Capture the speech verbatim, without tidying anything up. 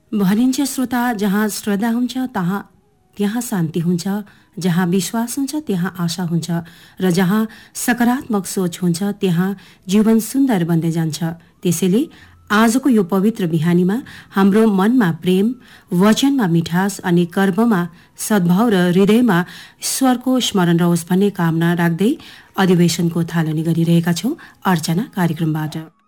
भनिन्छ श्रोता, जहाँ श्रद्धा हुन्छ तहाँ त्यहाँ शान्ति हुन्छ, जहाँ विश्वास हुन्छ त्यहाँ आशा हुन्छ र जहाँ सकारात्मक सोच हुन्छ त्यहाँ जीवन सुन्दर बन्दै जान्छ। त्यसैले आजको यो पवित्र बिहानीमा हाम्रो मनमा प्रेम, वचनमा मिठास अनि कर्ममा सद्भाव र हृदयमा ईश्वरको स्मरण रहोस् भन्ने कामना राख्दै अधिवेशनको थालनी गरिरहेका छौं अर्चना कार्यक्रमबाट।